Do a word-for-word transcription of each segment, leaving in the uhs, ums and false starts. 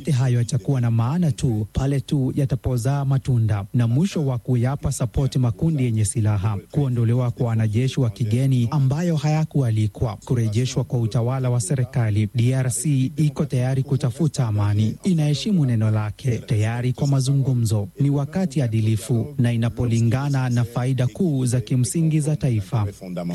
yote hayo yatakuwa na maana tu pale tu yatapozaa matunda, na mwisho wa kuyapa sapoti makundi yenye silaha, kuondolewa kwa wanajeshi wa kigeni ambayo hayakualikwa, kurejeshwa kwa utawala wa serikali. D R C iko tayari kutafuta amani, inaheshimu neno lake, tayari kwa mazungumzo. Ni wakati adilifu na inapolingana na faida kuu za kimsingi za taifa.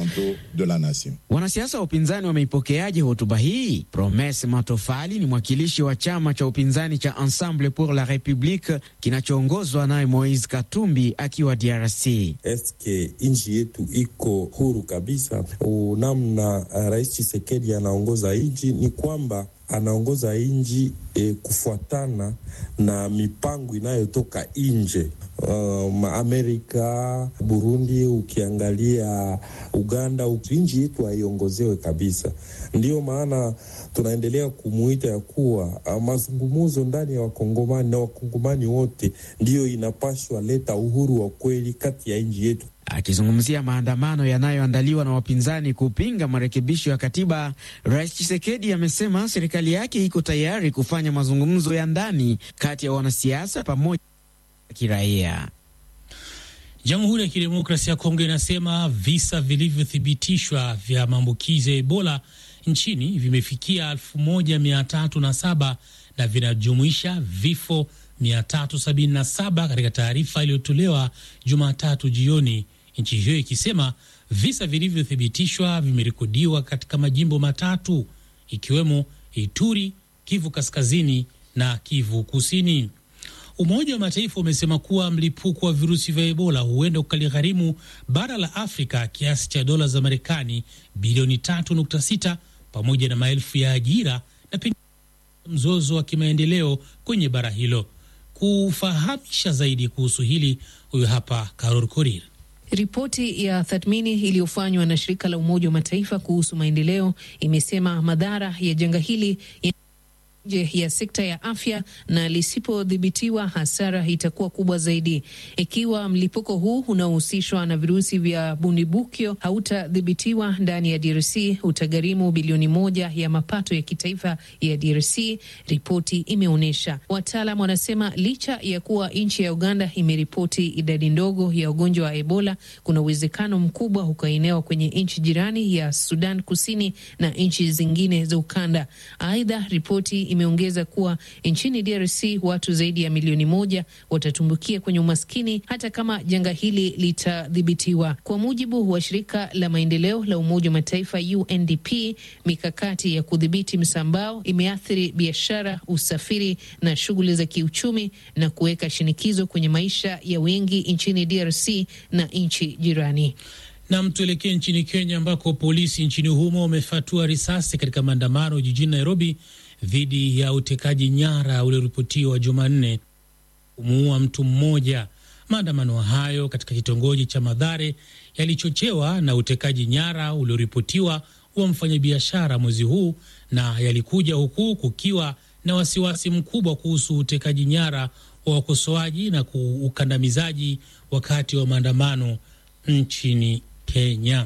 Wanasiasa wa upinzani wameipokeaje hotuba hii? Promise Matofali ni mwakilishi wa chama cha upinzani cha Ensemble pour la République kinachoongozwa naye Moise Katumbi akiwa D R C. Eske inji yetu iko huru kabisa? Namna Rais Tshisekedi anaongoza inji ni kwamba anaongoza inji e, kufuatana na mipango inayotoka nje. Um, Amerika, Burundi, ukiangalia Uganda, inji yetu haiongozewe kabisa. Ndiyo maana tunaendelea kumuita ya kuwa uh, mazungumzo ndani ya wakongomani na wakongomani wote ndiyo inapaswa leta uhuru wa kweli kati ya inji yetu. Akizungumzia maandamano yanayoandaliwa na wapinzani kupinga marekebisho ya katiba, Rais Tshisekedi amesema serikali yake iko tayari kufanya mazungumzo ya ndani kati ya wanasiasa pamoja na kiraia. Jamhuri ya Kidemokrasia ya Kongo inasema visa vilivyothibitishwa vya maambukizi ya Ebola nchini vimefikia elfu moja mia tatu na saba na vinajumuisha vifo mia tatu sabini na saba katika taarifa iliyotolewa Jumatatu jioni, nchi hiyo ikisema visa vilivyothibitishwa vimerekodiwa katika majimbo matatu ikiwemo Ituri, Kivu Kaskazini na Kivu Kusini. Umoja wa Mataifa umesema kuwa mlipuko wa virusi vya Ebola huenda ukaligharimu bara la Afrika kiasi cha dola za Marekani bilioni tatu nukta sita pamoja na maelfu ya ajira na pengine mzozo wa kimaendeleo kwenye bara hilo. Kufahamisha zaidi kuhusu hili, huyo hapa Karol Korir. Ripoti ya tathmini iliyofanywa na shirika la Umoja wa Mataifa kuhusu maendeleo imesema madhara ya janga hili nje ya sekta ya afya na lisipodhibitiwa hasara itakuwa kubwa zaidi. Ikiwa mlipuko huu unaohusishwa na virusi vya Bundibugyo hautadhibitiwa ndani ya D R C, utagharimu bilioni moja ya mapato ya kitaifa ya D R C, ripoti imeonyesha. Wataalam wanasema licha ya kuwa nchi ya Uganda imeripoti idadi ndogo ya ugonjwa wa Ebola, kuna uwezekano mkubwa ukaenewa kwenye nchi jirani ya Sudan Kusini na nchi zingine za ukanda. Aidha, ripoti imeongeza kuwa nchini D R C watu zaidi ya milioni moja watatumbukia kwenye umaskini hata kama janga hili litadhibitiwa. Kwa mujibu wa shirika la maendeleo la Umoja wa Mataifa U N D P, mikakati ya kudhibiti msambao imeathiri biashara, usafiri na shughuli za kiuchumi na kuweka shinikizo kwenye maisha ya wengi nchini D R C na nchi jirani. Na mtuelekee nchini Kenya ambako polisi nchini humo wamefatua risasi katika maandamano jijini Nairobi dhidi ya utekaji nyara ulioripotiwa Jumanne kumuua mtu mmoja. Maandamano hayo katika kitongoji cha Mathare yalichochewa na utekaji nyara ulioripotiwa wa mfanyabiashara mwezi huu, na yalikuja huku kukiwa na wasiwasi mkubwa kuhusu utekaji nyara wa wakosoaji na ukandamizaji wakati wa maandamano nchini Kenya.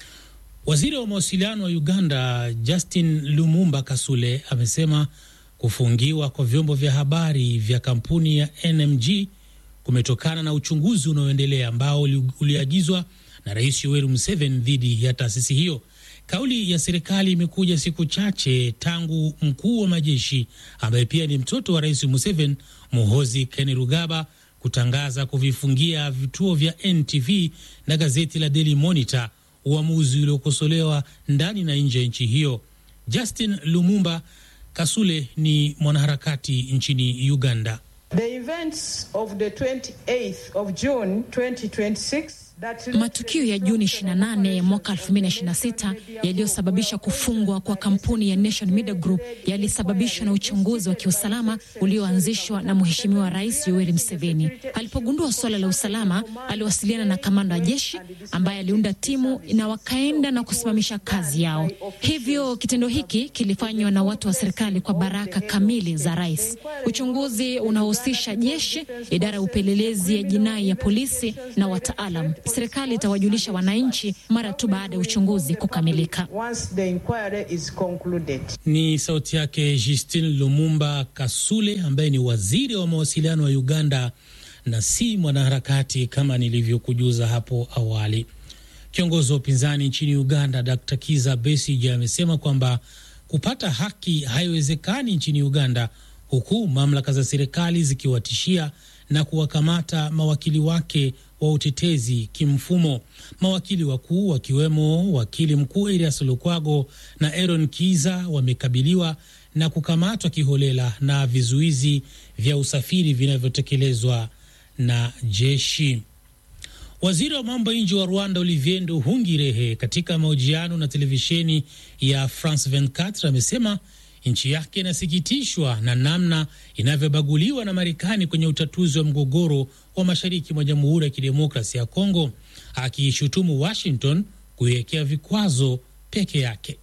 Waziri wa mawasiliano wa Uganda Justin Lumumba Kasule amesema kufungiwa kwa vyombo vya habari vya kampuni ya N M G kumetokana na uchunguzi unaoendelea ambao uliagizwa na Rais Yoweri Museveni dhidi ya taasisi hiyo. Kauli ya serikali imekuja siku chache tangu mkuu wa majeshi ambaye pia ni mtoto wa Rais Museveni, Muhoozi Kainerugaba, kutangaza kuvifungia vituo vya N T V na gazeti la Daily Monitor, uamuzi uliokosolewa ndani na nje ya nchi hiyo. Justin Lumumba Kasule ni mwanaharakati nchini Uganda. The events of the twenty-eighth of June twenty twenty-six Matukio ya Juni ishirini na nane mwaka elfu mbili ishirini na sita yaliyosababisha kufungwa kwa kampuni ya Nation Media Group yalisababishwa na uchunguzi wa kiusalama ulioanzishwa na Mheshimiwa Rais Yoweri Museveni. Alipogundua swala la usalama, aliwasiliana na kamanda wa jeshi ambaye aliunda timu na wakaenda na kusimamisha kazi yao. Hivyo kitendo hiki kilifanywa na watu wa serikali kwa baraka kamili za rais. Uchunguzi unahusisha jeshi, idara ya upelelezi ya jinai ya polisi na wataalam. serikali itawajulisha wananchi mara tu baada ya uchunguzi kukamilika. Ni sauti yake Justine Lumumba Kasule, ambaye ni waziri wa mawasiliano wa Uganda na si mwanaharakati kama nilivyokujuza hapo awali. Kiongozi wa upinzani nchini Uganda Doctor Kizza Besigye amesema kwamba kupata haki haiwezekani nchini Uganda, huku mamlaka za serikali zikiwatishia na kuwakamata mawakili wake wa utetezi kimfumo. Mawakili wakuu wakiwemo wakili mkuu Erias Lukwago na Aaron Kiza wamekabiliwa na kukamatwa kiholela na vizuizi vya usafiri vinavyotekelezwa na jeshi. Waziri wa mambo ya nje wa Rwanda Olivier Nduhungirehe katika mahojiano na televisheni ya France ishirini na nne amesema nchi yake inasikitishwa na namna inavyobaguliwa na Marekani kwenye utatuzi wa mgogoro wa mashariki mwa Jamhuri ya Kidemokrasia ya Kongo, akiishutumu Washington kuiwekea vikwazo peke yake.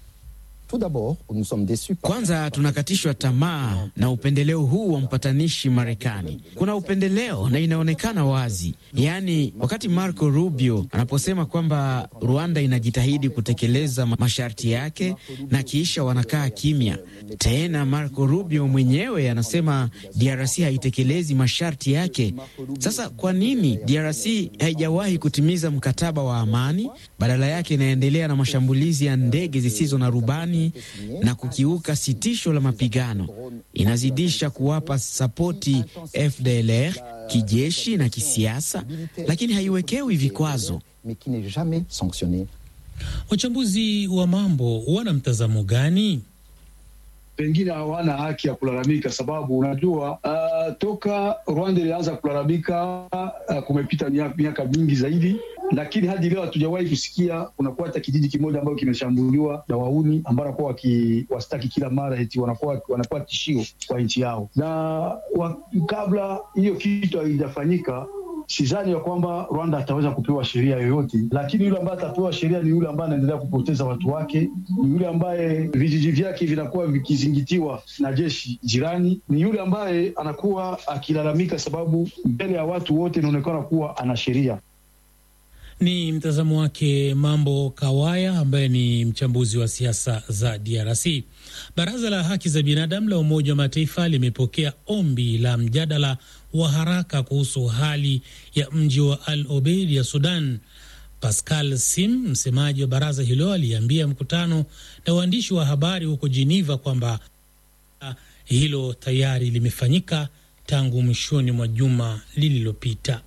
Kwanza tunakatishwa tamaa na upendeleo huu wa mpatanishi Marekani. Kuna upendeleo na inaonekana wazi. Yaani, wakati Marco Rubio anaposema kwamba Rwanda inajitahidi kutekeleza masharti yake na kisha wanakaa kimya. Tena Marco Rubio mwenyewe anasema D R C haitekelezi masharti yake. Sasa kwa nini D R C haijawahi kutimiza mkataba wa amani? Badala yake inaendelea na mashambulizi ya ndege zisizo na rubani na kukiuka sitisho la mapigano. Inazidisha kuwapa sapoti F D L R kijeshi na kisiasa, lakini haiwekewi vikwazo. Wachambuzi wa mambo wana mtazamo gani? Pengine hawana haki ya kulalamika, sababu unajua uh, toka Rwanda ilianza kulalamika uh, kumepita miaka mingi zaidi, lakini hadi leo hatujawahi kusikia kunakuwa hata kijiji kimoja ambacho kimeshambuliwa na wauni ambao wanakuwa wakiwastaki kila mara eti wanakuwa wanakuwa tishio kwa nchi yao. Na wa, kabla hiyo kitu haijafanyika, sidhani ya kwamba Rwanda ataweza kupewa sheria yoyote, lakini yule ambaye atapewa sheria ni yule ambaye anaendelea kupoteza watu wake, ni yule ambaye vijiji vyake vinakuwa vikizingitiwa na jeshi jirani, ni yule ambaye anakuwa akilalamika sababu mbele ya watu wote inaonekana kuwa ana sheria. Ni mtazamo wake Mambo Kawaya, ambaye ni mchambuzi wa siasa za D R C. Baraza la Haki za Binadamu la Umoja wa Mataifa limepokea ombi la mjadala wa haraka kuhusu hali ya mji wa Al Obeid ya Sudan. Pascal Sim, msemaji wa baraza hilo, aliambia mkutano na waandishi wa habari huko Geneva kwamba hilo tayari limefanyika tangu mwishoni mwa juma lililopita.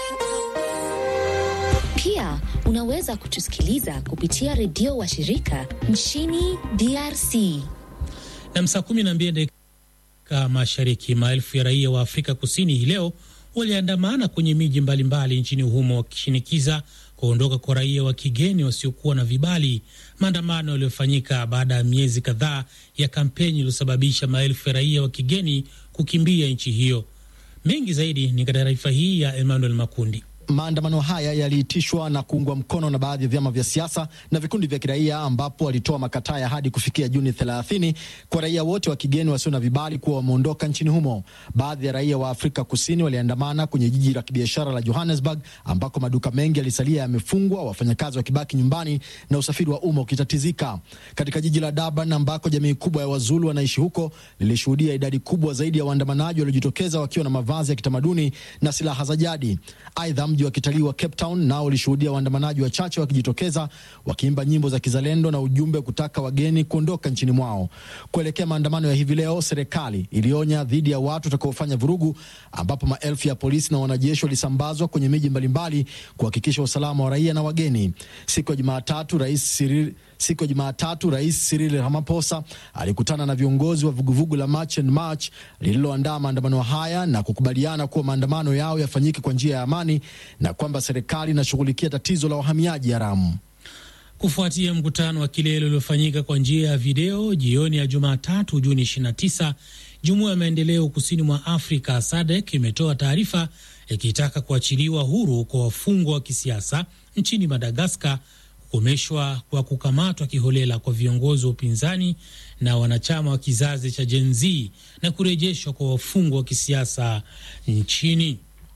Pia unaweza kutusikiliza kupitia redio wa shirika nchini D R C. Na saa kumi na mbili dakika mashariki, maelfu ya raia wa Afrika Kusini hii leo waliandamana kwenye miji mbalimbali nchini humo wakishinikiza kuondoka kwa raia wa kigeni wasiokuwa na vibali. Maandamano yaliyofanyika baada ya miezi kadhaa ya kampeni iliyosababisha maelfu ya raia wa kigeni kukimbia nchi hiyo. Mengi zaidi ni katika taarifa hii ya Emmanuel Makundi. Maandamano haya yaliitishwa na kuungwa mkono na baadhi ya vyama vya siasa na vikundi vya kiraia, ambapo walitoa makataa ya hadi kufikia Juni thelathini kwa raia wote wa kigeni wasio na vibali kuwa wameondoka nchini humo. Baadhi ya raia wa Afrika Kusini waliandamana kwenye jiji la kibiashara la Johannesburg, ambako maduka mengi yalisalia yamefungwa, wafanyakazi wakibaki nyumbani na usafiri wa umma ukitatizika. Katika jiji la Durban, ambako jamii kubwa ya Wazulu wanaishi huko, lilishuhudia idadi kubwa zaidi ya waandamanaji waliojitokeza wakiwa na mavazi ya kitamaduni na silaha za jadi. Aidha, mji wa kitalii wa Cape Town nao ulishuhudia waandamanaji wachache wakijitokeza wakiimba nyimbo za kizalendo na ujumbe kutaka wageni kuondoka nchini mwao. Kuelekea maandamano ya hivi leo, serikali ilionya dhidi ya watu watakaofanya vurugu, ambapo maelfu ya polisi na wanajeshi walisambazwa kwenye miji mbalimbali kuhakikisha usalama wa raia na wageni. Siku ya Jumatatu, Rais Cyril Siku ya Jumatatu, Rais Cyril Ramaphosa alikutana na viongozi wa vuguvugu la March and March lililoandaa maandamano haya na kukubaliana kuwa maandamano yao yafanyike kwa njia ya amani na kwamba serikali inashughulikia tatizo la wahamiaji haramu. Kufuatia mkutano wa kilele uliofanyika kwa njia ya video jioni ya Jumatatu Juni ishirini na tisa, Jumuiya ya Maendeleo Kusini mwa Afrika S A D C imetoa taarifa ikitaka kuachiliwa huru kwa wafungwa wa kisiasa nchini Madagascar, kukomeshwa kwa kukamatwa kiholela kwa viongozi wa upinzani na wanachama wa kizazi cha Gen Z na kurejeshwa kwa wafungwa wa kisiasa nchini.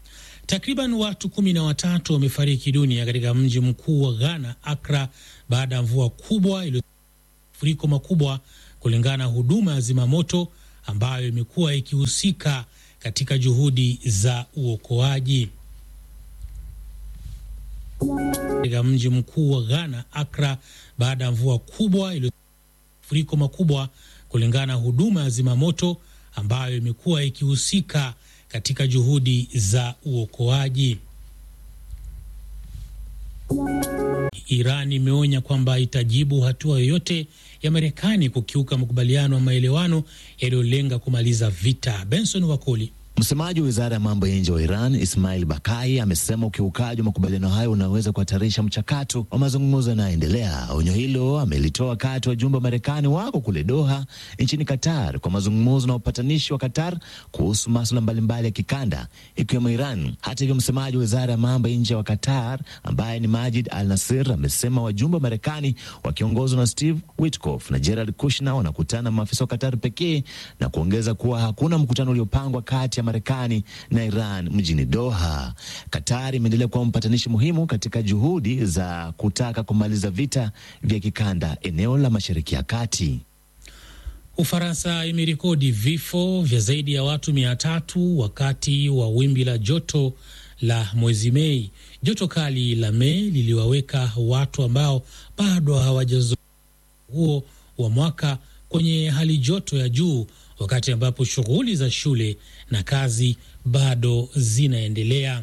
Takriban watu kumi na watatu wamefariki dunia katika mji mkuu wa Ghana, Accra, baada ya mvua kubwa iliyo mafuriko makubwa, kulingana na huduma ya zimamoto ambayo imekuwa ikihusika katika juhudi za uokoaji. Katika mji mkuu wa Ghana, Accra, baada ya mvua kubwa iliyo mafuriko makubwa, kulingana na huduma ya zimamoto ambayo imekuwa ikihusika katika juhudi za uokoaji. Iran imeonya kwamba itajibu hatua yoyote ya Marekani kukiuka makubaliano ya maelewano yaliyolenga kumaliza vita. Benson Wakoli. Msemaji wa wizara ya mambo ya nje wa Iran, Ismail Bakai, amesema ukiukaji wa makubaliano hayo unaweza kuhatarisha mchakato wa mazungumzo yanayoendelea. Onyo hilo amelitoa wakati wajumbe wa Marekani wako kule Doha nchini Qatar kwa mazungumzo na upatanishi wa Qatar kuhusu masuala mbalimbali ya kikanda ikiwemo Iran. Hata hivyo, msemaji wa wizara ya mambo ya nje wa Qatar ambaye ni Majid Al-Nasir amesema wajumbe wa Marekani wakiongozwa na Steve Witkoff na Jared Kushner wanakutana na maafisa wa Qatar pekee, na kuongeza kuwa hakuna mkutano uliopangwa kati ya Marekani na Iran mjini Doha. Qatar imeendelea kuwa mpatanishi muhimu katika juhudi za kutaka kumaliza vita vya kikanda eneo la Mashariki ya Kati. Ufaransa imerekodi vifo vya zaidi ya watu mia tatu wakati wa wimbi la joto la mwezi Mei. Joto kali la Mei liliwaweka watu ambao bado hawajazoea huo wa mwaka kwenye hali joto ya juu, wakati ambapo shughuli za shule na kazi bado zinaendelea.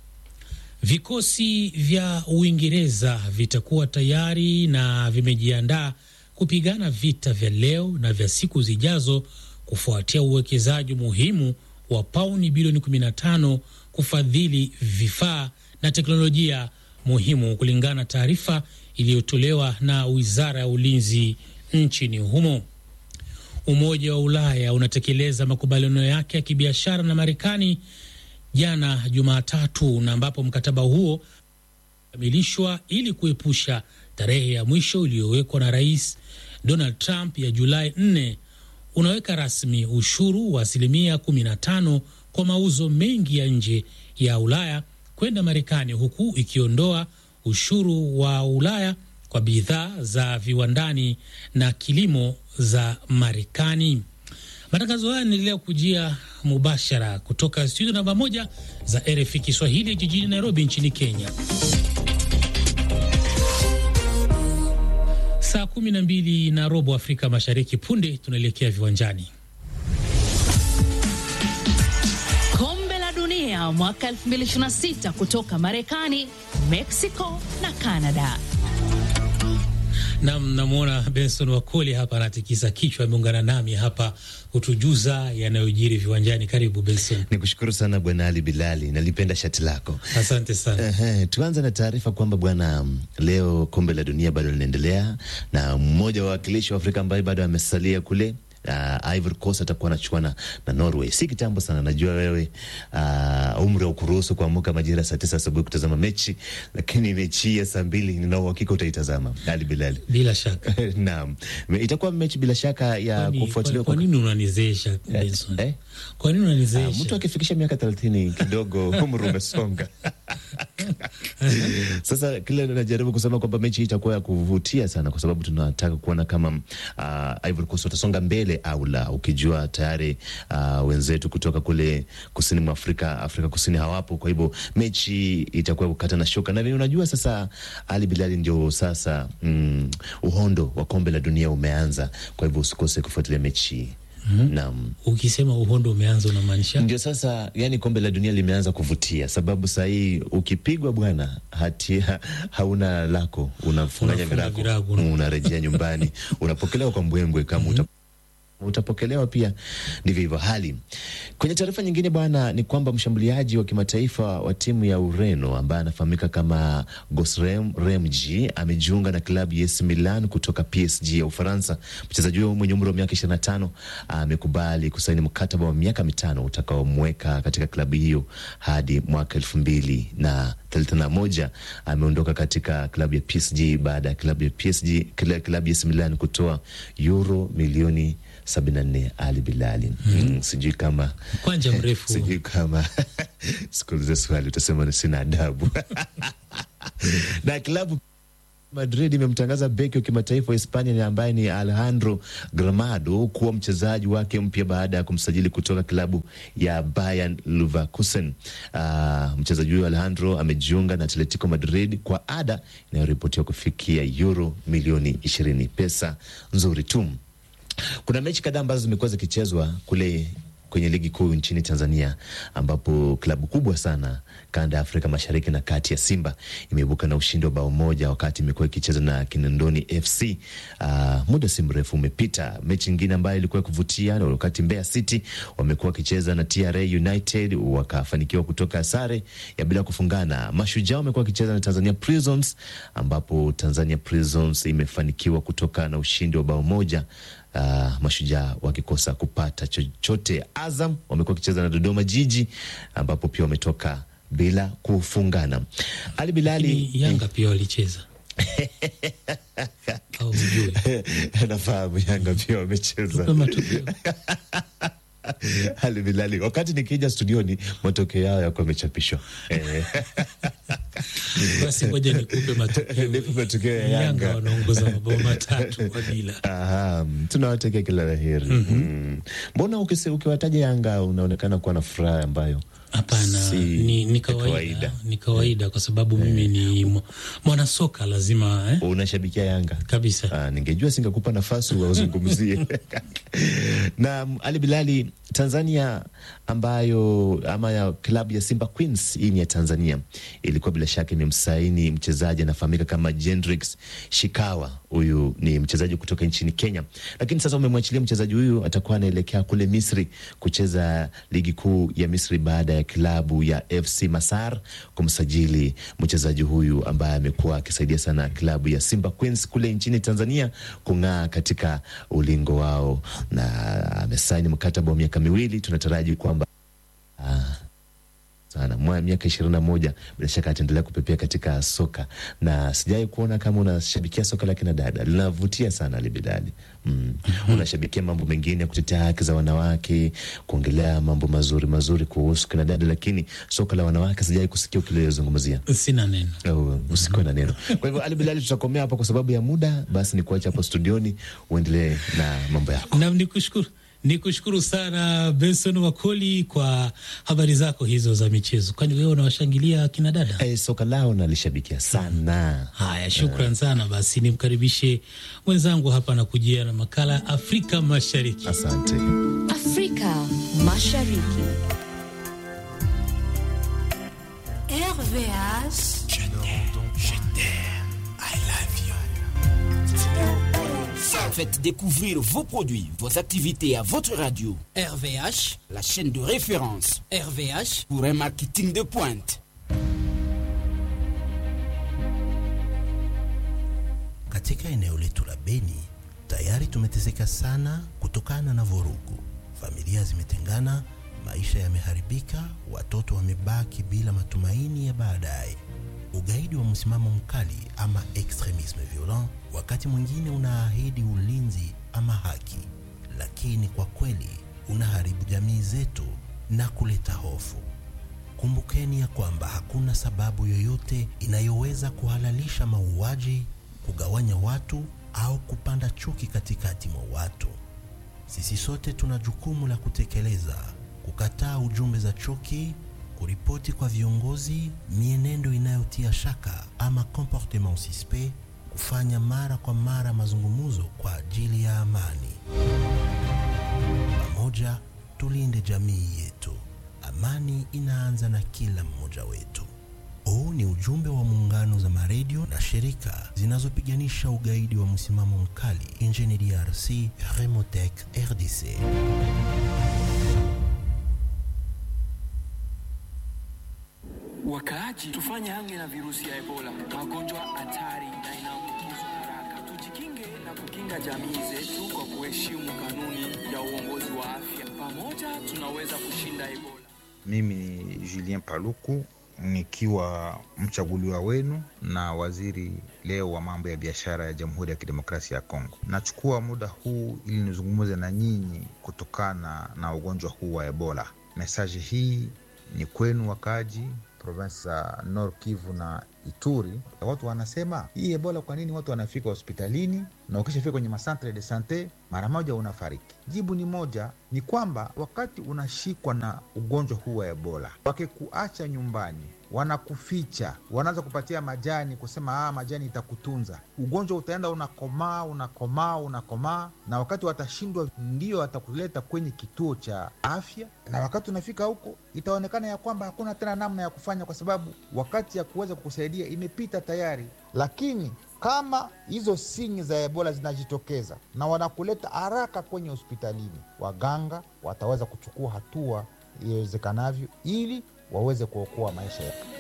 Vikosi vya Uingereza vitakuwa tayari na vimejiandaa kupigana vita vya leo na vya siku zijazo kufuatia uwekezaji muhimu wa pauni bilioni kumi na tano kufadhili vifaa na teknolojia muhimu, kulingana na taarifa iliyotolewa na Wizara ya Ulinzi nchini humo. Umoja wa Ulaya unatekeleza makubaliano yake ya kibiashara na Marekani jana Jumatatu, na ambapo mkataba huo kamilishwa ili kuepusha tarehe ya mwisho iliyowekwa na Rais Donald Trump ya Julai nne. Unaweka rasmi ushuru wa asilimia kumi na tano kwa mauzo mengi ya nje ya Ulaya kwenda Marekani, huku ikiondoa ushuru wa Ulaya kwa bidhaa za viwandani na kilimo za Marekani. Matangazo haya yanaendelea kujia mubashara kutoka studio namba moja za R F I Kiswahili jijini Nairobi nchini Kenya. Saa kumi na mbili na robo Afrika Mashariki. Punde tunaelekea viwanjani. Kombe la Dunia mwaka elfu mbili ishirini na sita kutoka Marekani, Mexico na Canada. Na mnamwona Benson Wakoli hapa anatikisa kichwa, ameungana nami hapa kutujuza yanayojiri viwanjani. Karibu Benson. Nikushukuru sana Bwana Ali Bilali, nalipenda shati lako. Asante sana. Uh, tuanze na taarifa kwamba bwana, leo kombe la dunia bado linaendelea na mmoja wa wakilishi wa Afrika ambaye bado amesalia kule Uh, Ivory Coast atakuwa anachuana na Norway. Si kitambo sana, najua wewe uh, umri wa kuruhusu kuamka majira saa tisa asubuhi kutazama mechi, lakini mechi ya saa mbili nina uhakika utaitazama, Ali Bilali. Bila shaka. Naam. Itakuwa mechi bila shaka ya kufuatiliwa. Kwa nini unanizesha Benson? Eh? Kwa nini unanizesha? Uh, mtu akifikisha miaka thelathini kidogo umri umesonga. Sasa kile najaribu kusema kwamba mechi hii itakuwa ya kuvutia sana, kwa sababu tunataka kuona kama uh, Ivory Coast watasonga mbele au la, ukijua tayari uh, wenzetu kutoka kule kusini mwa Afrika, Afrika Kusini hawapo. Kwa hivyo mechi itakuwa kukata na shoka, na unajua sasa Ali Bilali, ndio sasa mm, uhondo wa kombe la dunia umeanza. Kwa hivyo usikose kufuatilia mechi. Mm-hmm. Naam. Ukisema uhondo umeanza unamaanisha? Ndio sasa, yani kombe la dunia limeanza kuvutia, sababu saa hii ukipigwa bwana hatia hauna lako, unafunganya virago, unarejea nyumbani, unapokelewa kwa mbwembwe kama mm-hmm. uta utapokelewa pia. Ndivyo hivyo hali. Kwenye taarifa nyingine bwana, ni kwamba mshambuliaji wa kimataifa wa timu ya Ureno ambaye anafahamika kama Gosrem Remji amejiunga na klabu ya A C Milan kutoka P S G ya Ufaransa. Mchezaji huyo mwenye umri wa miaka ishirini na tano amekubali kusaini mkataba wa miaka mitano utakaomweka katika klabu hiyo hadi mwaka elfu mbili na thelathini na moja. Ameondoka katika klabu ya P S G baada ya klabu ya P S G klabu ya A C Milan kutoa euro milioni sabini na nne. Ali Bilali. Mm. Mm, sijui kama kwanja mrefu. Sijui kama sikuulize swali utasema sina adabu. Na klabu Madrid imemtangaza beki wa kimataifa wa Hispania ambaye ni Alejandro Gramado kuwa mchezaji wake mpya baada ya kumsajili kutoka klabu ya Bayern Leverkusen. Uh, mchezaji huyo Alejandro amejiunga na Atletico Madrid kwa ada inayoripotiwa kufikia euro milioni ishirini, pesa nzuri tu. Kuna mechi kadhaa ambazo zimekuwa zikichezwa kule kwenye ligi kuu nchini Tanzania, ambapo klabu kubwa sana kanda ya Afrika Mashariki na Kati ya Simba imeibuka na ushindi wa bao moja wakati imekuwa ikicheza na Kinondoni F C. Uh, muda si mrefu umepita. Mechi nyingine ambayo ilikuwa kuvutia na wakati Mbeya City wamekuwa kicheza na T R A United wakafanikiwa kutoka sare ya bila kufungana. Mashujaa wamekuwa kicheza na Tanzania Prisons ambapo Tanzania Prisons imefanikiwa kutoka na ushindi wa bao moja. Uh, Mashujaa wakikosa kupata chochote. Azam wamekuwa kicheza na Dodoma Jiji ambapo pia wametoka bila kufungana. Ali Bilali, Yanga pia walicheza. Au mjui. Nafahamu Yanga pia wamecheza. Ali Bilali, wakati nikija studioni matokeo yao yako yamechapishwa. Basi ngoja nikupe matokeo. Nipe matokeo ya Yanga. Yanga wanaongoza mabao matatu kwa bila. Aha, tunawatakia kila la heri. Mm-hmm. Mbona ukise ukiwataja Yanga unaonekana kuwa na furaha ambayo hapana, si ni, ni kawaida, kawaida. Ni kawaida kwa sababu mimi eh, ni mwana soka lazima eh. Unashabikia Yanga kabisa. Ah, ningejua singekupa nafasi uzungumzie. Na Ali Bilali, Tanzania ambayo ama ya klabu ya Simba Queens, hii ni ya Tanzania, ilikuwa bila shaka imemsaini mchezaji anafahamika kama Jendrix Shikawa. Huyu ni mchezaji kutoka nchini Kenya, lakini sasa umemwachilia mchezaji huyu, atakuwa anaelekea kule Misri kucheza ligi kuu ya Misri baada ya klabu ya F C Masar kumsajili mchezaji huyu ambaye amekuwa akisaidia sana klabu ya Simba Queens kule nchini Tanzania kung'aa katika ulingo wao, na amesaini mkataba wa miaka miwili. Tunataraji kwamba ah, sana mwa miaka ishirini na moja bila shaka ataendelea kupepea katika soka, na sijai kuona kama unashabikia soka la kina dada linavutia sana Ali Bilali. Mm. Mm-hmm. Unashabikia mambo mengine, kutetea haki za wanawake, kuongelea mambo mazuri mazuri kuhusu kina dada, lakini soka la wanawake sijai kusikia ukilizungumzia. Sina neno. Oh, usiko na neno. Kwa hivyo Ali Bilali, tutakomea hapa kwa sababu ya muda, basi ni kuacha hapo studioni uendelee na mambo yako. Na nikushukuru. Nikushukuru sana Benson Wakoli kwa habari zako hizo za michezo. Kwani wewe unawashangilia kina dada? Eh, soka lao nalishabikia sana. Haya, shukran sana. Basi nimkaribishe mwenzangu hapa na kujia na makala Afrika Mashariki. Asante. Afrika Mashariki. R V H. Je t'aime, je t'aime, I love you. Faites découvrir vos produits, vos activités à votre radio. R V H, la chaîne de référence. R V H, pour un marketing de pointe. Katika eneo letu la Beni, tayari tumeteseka sana kutokana na vurugu. Familia zimetengana, maisha yameharibika, watoto wamebaki bila matumaini ya baadaye. Ugaidi wa msimamo mkali ama extremisme violent wakati mwingine unaahidi ulinzi ama haki, lakini kwa kweli unaharibu jamii zetu na kuleta hofu. Kumbukeni ya kwamba hakuna sababu yoyote inayoweza kuhalalisha mauaji, kugawanya watu au kupanda chuki katikati mwa watu. Sisi sote tuna jukumu la kutekeleza, kukataa ujumbe za chuki, kuripoti kwa viongozi mienendo inayotia shaka ama comportement suspect, kufanya mara kwa mara mazungumzo kwa ajili ya amani. Pamoja tulinde jamii yetu. Amani inaanza na kila mmoja wetu. Huu ni ujumbe wa muungano za maredio na shirika zinazopiganisha ugaidi wa msimamo mkali nchini D R C, Remotec R D C. Wakaaji, tufanye hange na virusi ya Ebola, magonjwa hatari na inaambukizwa haraka. Tujikinge na kukinga jamii zetu kwa kuheshimu kanuni ya uongozi wa afya. Pamoja tunaweza kushinda Ebola. Mimi ni Julien Paluku nikiwa mchaguliwa wenu na waziri leo wa mambo ya biashara ya Jamhuri ya Kidemokrasia ya Kongo. Nachukua muda huu ili nizungumze na nyinyi kutokana na ugonjwa huu wa Ebola. Mesaji hii ni kwenu wakaji province za Nord Kivu na Ituri. Watu wanasema hii Ebola, kwa nini watu wanafika hospitalini na ukishafika kwenye masantre de sante mara moja unafariki? Jibu ni moja, ni kwamba wakati unashikwa na ugonjwa huu wa Ebola, wakikuacha nyumbani, wanakuficha, wanaanza kupatia majani, kusema ah, majani itakutunza. Ugonjwa utaenda unakomaa, unakomaa, unakomaa, na wakati watashindwa ndio watakuleta kwenye kituo cha afya, na wakati unafika huko itaonekana ya kwamba hakuna tena namna ya kufanya, kwa sababu wakati ya kuweza kukusaidia imepita tayari. Lakini kama hizo sinyi za Ebola zinajitokeza na wanakuleta haraka kwenye hospitalini, waganga wataweza kuchukua hatua iwezekanavyo ili waweze kuokoa maisha yako.